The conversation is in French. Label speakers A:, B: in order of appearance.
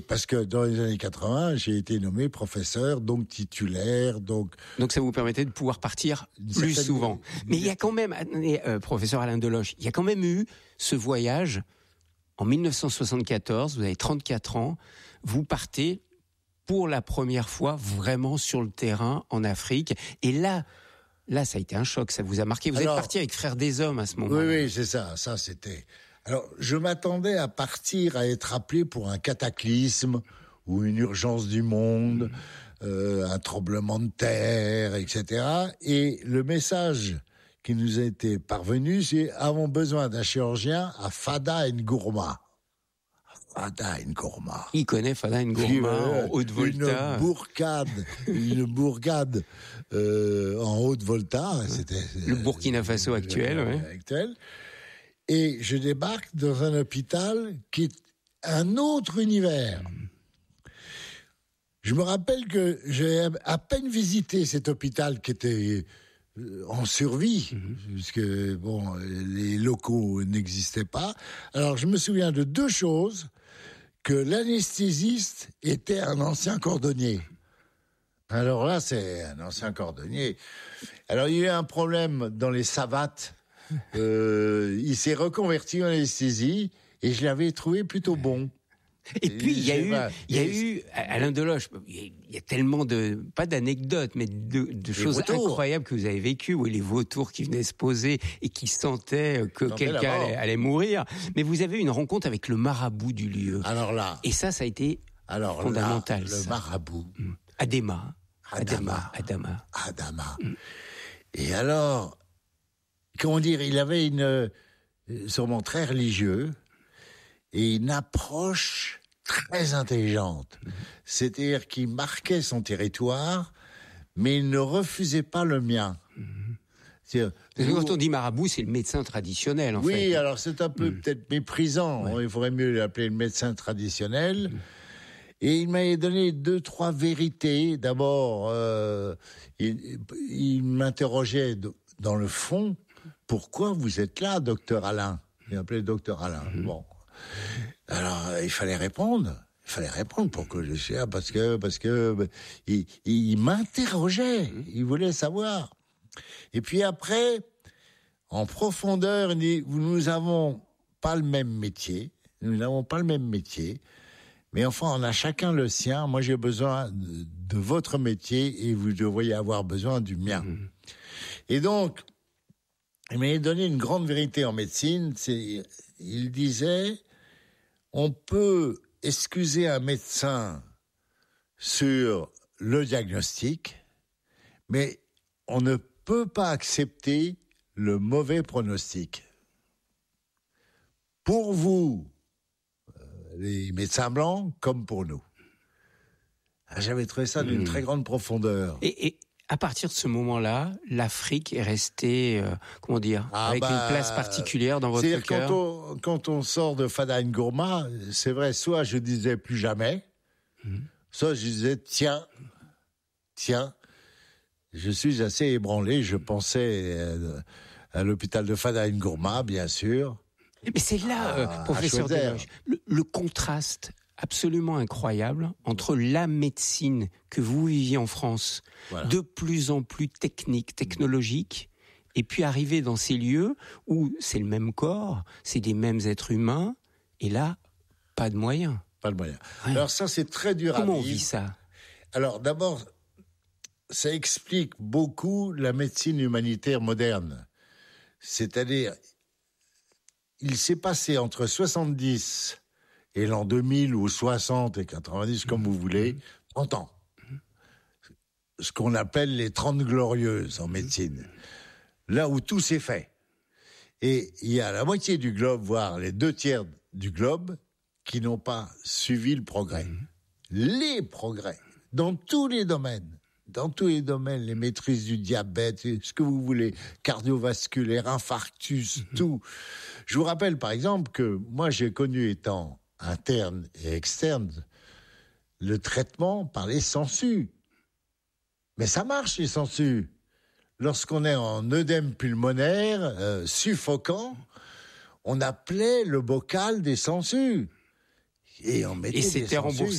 A: parce que dans les années 80, j'ai été nommé professeur, donc titulaire, donc
B: ça vous permettait de pouvoir partir plus souvent. Mais il y a quand même, professeur Alain Deloche, il y a quand même eu ce voyage en 1974, vous avez 34 ans, vous partez pour la première fois vraiment sur le terrain en Afrique. Et là, ça a été un choc, ça vous a marqué. Vous êtes parti avec Frères des Hommes à ce moment-là.
A: Oui, c'est ça. Ça, c'était... Alors, je m'attendais à partir, à être appelé pour un cataclysme ou une urgence du monde, un tremblement de terre, etc. Et le message qui nous a été parvenu, c'est « avons besoin d'un chirurgien à Fada N'Gourma ». Fada N'Gourma.
B: Il connaît Fada N'Gourma en Haute-Volta. Une bourgade en Haute-Volta. C'était le Burkina Faso actuel.
A: Et je débarque dans un hôpital qui est un autre univers. Je me rappelle que j'ai à peine visité cet hôpital qui était en survie, puisque bon, les locaux n'existaient pas. Alors je me souviens de deux choses, que l'anesthésiste était un ancien cordonnier. Alors là, c'est un ancien cordonnier. Alors il y a eu un problème dans les savates. Il s'est reconverti en anesthésie et je l'avais trouvé plutôt bon.
B: Et puis il y a eu Alain Deloche, il y a tellement pas d'anecdotes, mais de choses incroyables que vous avez vécues, où les vautours qui venaient se poser et qui sentaient que quelqu'un allait mourir. Mais vous avez eu une rencontre avec le marabout du lieu.
A: Alors là,
B: et ça a été fondamental.
A: Le marabout.
B: Adama.
A: Et alors, comment dire, il avait sûrement très religieux, et une approche très intelligente. C'est-à-dire qu'il marquait son territoire, mais il ne refusait pas le mien.
B: Quand on dit marabout, c'est le médecin traditionnel, en fait.
A: Oui, alors c'est un peu peut-être méprisant. Ouais. Il faudrait mieux l'appeler le médecin traditionnel. Et il m'avait donné 2-3 vérités. D'abord, il m'interrogeait dans le fond. Pourquoi vous êtes là, docteur Alain? Il m'appelait docteur Alain. Bon. Alors, il fallait répondre. Pourquoi je suis là, parce que il m'interrogeait. Il voulait savoir. Et puis après, en profondeur, il dit, nous n'avons pas le même métier. Mais enfin, on a chacun le sien. Moi, j'ai besoin de votre métier et vous devriez avoir besoin du mien. Et donc, il m'a donné une grande vérité en médecine. Il disait, on peut excuser un médecin sur le diagnostic, mais on ne peut pas accepter le mauvais pronostic. Pour vous, les médecins blancs, comme pour nous. J'avais trouvé ça d'une très grande profondeur.
B: Et à partir de ce moment-là, l'Afrique est restée, avec une place particulière dans votre cœur.
A: Quand on sort de Fada N'Gourma, c'est vrai, soit je disais plus jamais, soit je disais tiens, je suis assez ébranlé, je pensais à l'hôpital de Fada N'Gourma, bien sûr.
B: Mais c'est là, professeur Deloche, le contraste absolument incroyable entre la médecine que vous viviez en France, de plus en plus technique, technologique, et puis arriver dans ces lieux où c'est le même corps, c'est des mêmes êtres humains, et là, pas de moyens.
A: Pas de moyens. Ouais. Alors ça, c'est très dur à vivre.
B: Comment on vit ça?
A: Alors d'abord, ça explique beaucoup la médecine humanitaire moderne. C'est-à-dire, il s'est passé entre 70 et l'an 2000, ou 60 et 90, comme vous voulez, 30 ans. Ce qu'on appelle les 30 glorieuses en médecine. Là où tout s'est fait. Et il y a la moitié du globe, voire les 2/3 du globe, qui n'ont pas suivi le progrès. Les progrès. Dans tous les domaines. Les maîtrises du diabète, ce que vous voulez, cardiovasculaire, infarctus, tout. Je vous rappelle, par exemple, que moi, j'ai connu, étant interne et externe, le traitement par les sangsues. Mais ça marche, les sangsues. Lorsqu'on est en œdème pulmonaire, suffocant, on appelait le bocal des sangsues. Et on mettait des sangsues.